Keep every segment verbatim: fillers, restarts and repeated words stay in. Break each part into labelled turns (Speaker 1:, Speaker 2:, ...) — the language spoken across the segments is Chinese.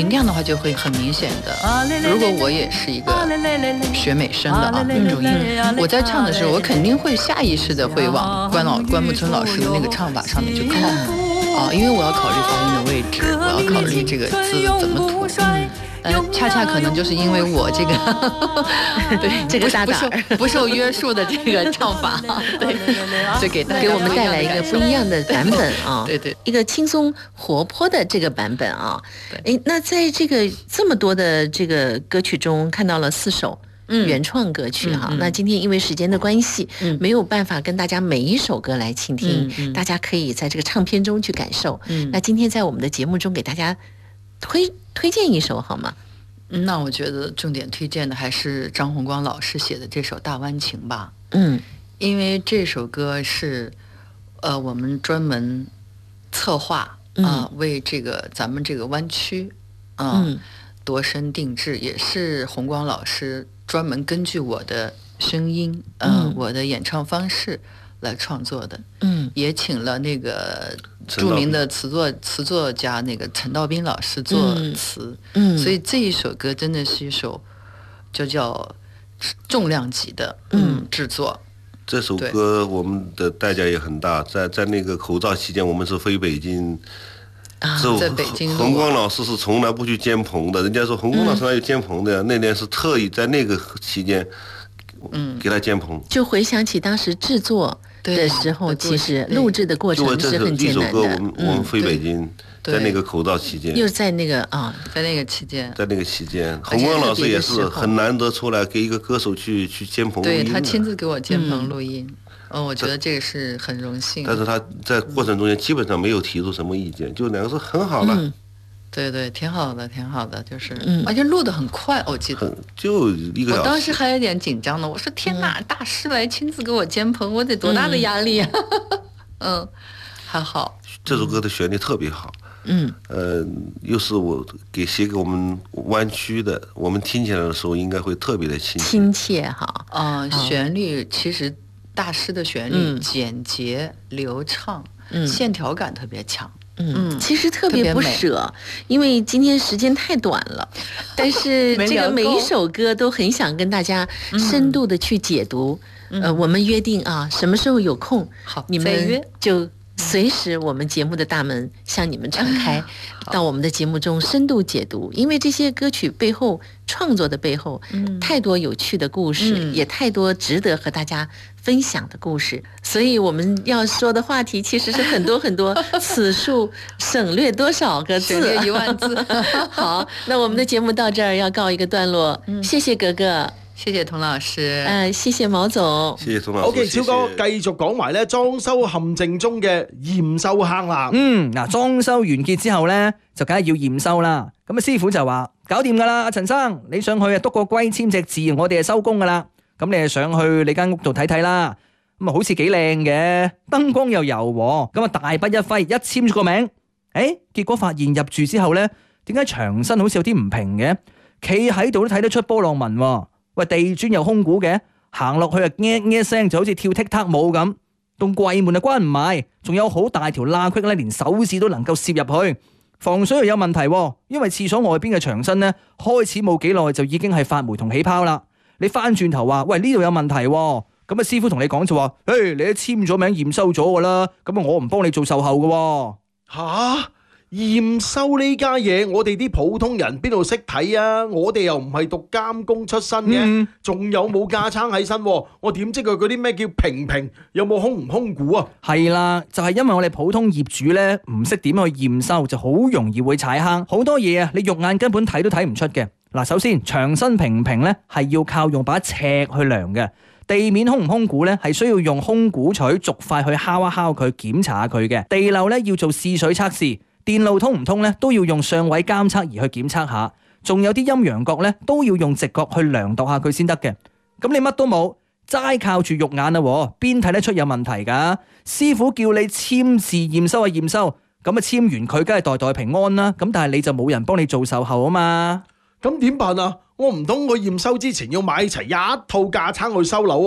Speaker 1: 听，那样的话就会很明显的。如果我也是一个学美声的啊，那种音，我在唱的时候，我肯定会下意识的会往关老关木村老师的那个唱法上面去靠啊，因为我要考虑发音的位置，我要考虑这个字怎么吐。呃，恰恰可能就是因为我这个对
Speaker 2: 这个大胆
Speaker 1: 不不受约束的这个唱法，对，就给
Speaker 2: 给我们带来一个不一样的版本啊，
Speaker 1: 对对，
Speaker 2: 一个轻松活泼的这个版本啊。哎，那在这个这么多的这个歌曲中，看到了四首原创歌曲哈。嗯嗯、那今天因为时间的关系，嗯、没有办法跟大家每一首歌来倾听，嗯嗯、大家可以在这个唱片中去感受。嗯、那今天在我们的节目中给大家推推荐一首好吗？
Speaker 1: 那我觉得重点推荐的还是张弘光老师写的这首《大湾情》吧。
Speaker 2: 嗯，
Speaker 1: 因为这首歌是，呃，我们专门策划啊、呃嗯，为这个咱们这个湾区啊、呃嗯、度身定制，也是弘光老师专门根据我的声音，呃、嗯，我的演唱方式来创作的。
Speaker 2: 嗯，
Speaker 1: 也请了那个著名的词作词作家那个陈道斌老师作词。嗯，所以这一首歌真的是一首就叫重量级的嗯制作。
Speaker 3: 这首歌我们的代价也很大，在在那个口罩期间，我们是飞北京。
Speaker 1: 啊，在北京。
Speaker 3: 弘光老师是从来不去监棚的，人家说弘光老师哪有监棚的呀？嗯、那年是特意在那个期间，嗯，给他监棚。
Speaker 2: 就回想起当时制作的时候，其实录制的过程是很艰难的。
Speaker 3: 一首歌，我们、嗯、我们飞北京，在那个口罩期间，
Speaker 2: 又在那个啊，
Speaker 1: 在那个期间，
Speaker 3: 在那个期间，弘光老师也是很难得出来给一个歌手去去监棚录音，
Speaker 1: 对他亲自给我监棚录音。嗯哦，我觉得这个是很荣幸。
Speaker 3: 但是他在过程中间基本上没有提出什么意见，就两个是很好了。
Speaker 1: 嗯，对对，挺好的，挺好的，就是，嗯、而且录得很快，我记得。
Speaker 3: 就一个小时。
Speaker 1: 我当时还有点紧张呢，我说天哪，嗯、大师来亲自给我监棚，我得多大的压力啊！嗯，嗯还好。
Speaker 3: 这首歌的旋律特别好。
Speaker 2: 嗯。
Speaker 3: 呃，又是我给写给我们湾区的，我们听起来的时候应该会特别的亲切。
Speaker 2: 亲切哈。
Speaker 1: 啊、呃，旋律其实。大师的旋律、嗯、简洁流畅、嗯，线条感特别强，
Speaker 2: 嗯，其实特别不舍，因为今天时间太短了，但是这个每一首歌都很想跟大家深度的去解读。嗯、呃，我们约定啊，什么时候有空，
Speaker 1: 好，
Speaker 2: 你们就随时我们节目的大门向你们敞开，到我们的节目中深度解读。因为这些歌曲背后创作的背后，嗯，太多有趣的故事，嗯，也太多值得和大家分享的故事，所以我们要说的话题其实是很多很多，此处省略多少个字？
Speaker 1: 省略一万字。
Speaker 2: 好，那我们的节目到这儿要告一个段落，嗯，謝謝格格。
Speaker 1: 謝謝童老師，
Speaker 2: 誒，謝謝毛總，
Speaker 3: 謝謝童老師。
Speaker 4: OK，超哥繼續講埋咧裝修陷阱中嘅驗收坑啦。
Speaker 5: 嗯，嗱，裝修完結之後咧，就梗係要驗收啦。咁啊，師傅就話搞掂㗎啦，阿陳生，你上去啊篤個龜簽隻字，我哋就收工㗎啦。咁你就上去你間屋度睇睇啦。咁啊，好似幾靚嘅，燈光又柔和，咁啊大筆一揮，一簽咗個名。誒，結果發現入住之後咧，點解牆身好似有啲唔平嘅？企喺度都睇得出波浪紋喎。喂，地磚又空鼓嘅，行落去啊，nghe nghe聲就好似跳踢踏舞咁。棟櫃門啊關唔埋，仲有好大條罅隙咧，連手指都能夠攝入去。防水又有問題喎，因為廁所外邊嘅牆身咧，開始冇幾耐就已經係發霉同起泡啦。你翻轉頭話，喂呢度有問題喎，咁啊師傅同你講就話，誒你都簽咗名驗收咗㗎啦，咁啊我唔幫你做售後㗎喎。
Speaker 4: 嚇！驗收呢家嘢，我哋啲普通人邊度識睇啊？我哋又唔係讀監工出身嘅，仲、嗯、有冇架撐喺身？我點知佢嗰啲咩叫平平，有冇空唔空鼓啊？
Speaker 5: 係啦，就係、是、因為我哋普通業主呢，唔識點去驗收，就好容易會踩坑。好多嘢啊，你肉眼根本睇都睇唔出嘅。嗱，首先牆身平唔平呢，係要靠用把尺去量嘅。地面空唔空鼓呢，係需要用空鼓錘逐塊去敲一敲佢，檢查下佢嘅。地漏呢，要做試水測試。電路通唔通咧，都要用上位監測儀去檢測下，仲有啲陰陽角咧，都要用直角去量度下佢先得嘅。咁你乜都冇，齋靠住肉眼啊，邊睇得出有問題㗎？師傅叫你簽字驗收啊驗收，咁啊簽完佢梗係代代平安啦。咁但係你就冇人幫你做售後啊嘛。
Speaker 4: 咁點辦啊？我唔通我驗收之前要買齊一套架撐去收樓喎？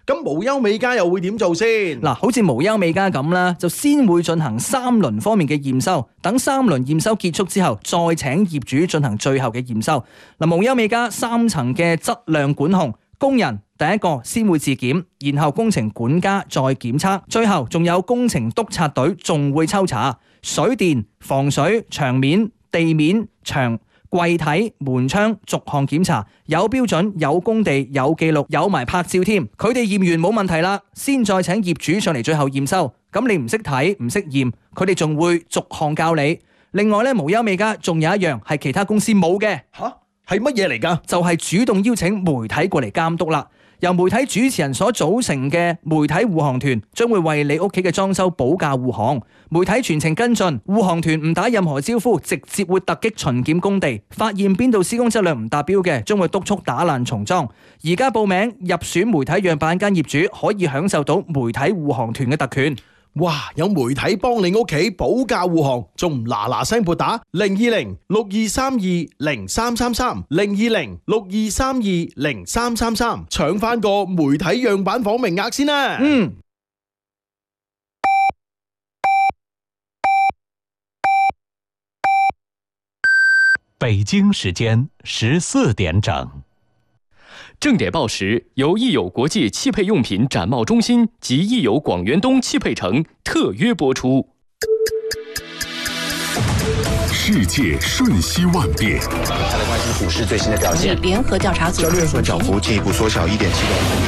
Speaker 4: 咁無憂美家又會點做先？
Speaker 5: 嗱，好似無憂美家咁啦，就先會進行三輪方面嘅驗收，等三輪驗收結束之後，再請業主進行最後嘅驗收。嗱，無憂美家三層嘅質量管控，工人第一個先會自檢，然後工程管家再檢測，最後仲有工程督察隊仲會抽查水電、防水、牆面、地面、牆、櫃體、門窗逐項檢查，有標準、有工地、有記錄、有埋拍照添。佢哋驗完冇問題啦，先再請業主上嚟最後驗收。咁你唔識睇唔識驗，佢哋仲會逐項教你。另外咧，無憂美家仲有一樣係其他公司冇嘅。
Speaker 4: 吓，係乜嘢嚟㗎？
Speaker 5: 就係主動邀請媒體過嚟監督啦。由媒體主持人所組成嘅媒體護航團將會為你屋企嘅裝修保駕護航，媒體全程跟進，護航團唔打任何招呼，直接會突擊巡檢工地，發現邊度施工質量唔達標嘅，將會督促打爛重裝。而家報名入選媒體樣板間業主可以享受到媒體護航團嘅特權。
Speaker 4: 哇！有媒體幫你屋企保駕護航，仲唔嗱嗱聲撥打零二零六二三二零三三三零二零六二三二零三三三，搶翻個媒體樣板房名額先啦！
Speaker 5: 嗯。
Speaker 6: 北京時間十四點整。
Speaker 7: 正點報時由益友國際汽配用品展貿中心及益友廣源東汽配城特約播出。
Speaker 8: 世界瞬息萬變，
Speaker 9: 大家關心股市最新的表現。
Speaker 10: 聯合調查組
Speaker 9: 交易所漲幅進一步縮小一點七個百分點。